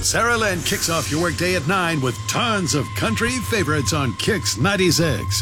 Sarah Lynn kicks off your workday at 9 with tons of country favorites on Kix 96.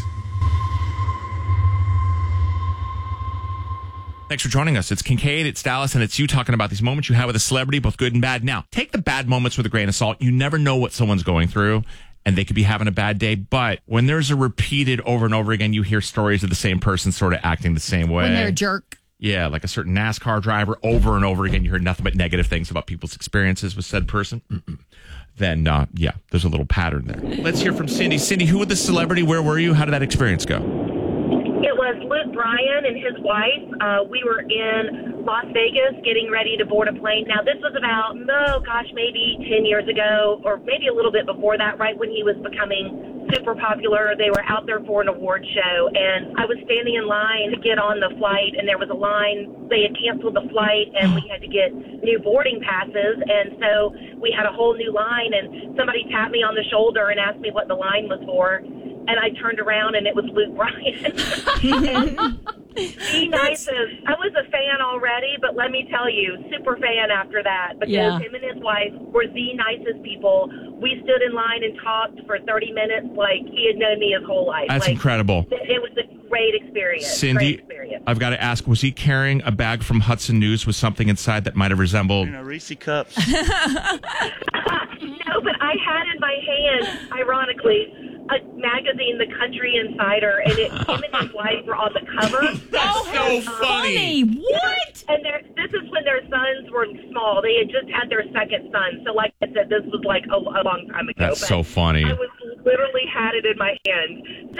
Thanks for joining us. It's Kincaid, it's Dallas, and it's you talking about these moments you have with a celebrity, both good and bad. Now, take the bad moments with a grain of salt. You never know what someone's going through, and they could be having a bad day. But when there's a repeated over and over again, you hear stories of the same person sort of acting the same way. When they're a jerk. Yeah, like a certain NASCAR driver, over and over again, you heard nothing but negative things about people's experiences with said person. Then, yeah, there's a little pattern there. Let's hear from Cindy. Cindy, who was the celebrity? Where were you? How did that experience go? It was Luke Bryan and his wife. We were in Las Vegas getting ready to board a plane. Now, this was about, maybe 10 years ago, or maybe a little bit before that, right when he was becoming super popular. They were out there for an award show, and I was standing in line to get on the flight, and there was a line. They had canceled the flight, and we had to get new boarding passes, and so we had a whole new line, and somebody tapped me on the shoulder and asked me what the line was for. And I turned around, and it was Luke Bryan. The nicest. I was a fan already, but let me tell you, super fan after that, because him and his wife were the nicest people. We stood in line and talked for 30 minutes like he had known me his whole life. That's incredible. It was a great experience. Cindy, I've got to ask, was he carrying a bag from Hudson News with something inside that might have resembled... Reese cups. No, but I had in my hand, ironically, a magazine, The Country Insider, and him and his wife were on the cover. That's so funny. What? And this is when their sons were small. They had just had their second son. So like I said, this was like a long time ago. That's so funny. I literally had it in my hand.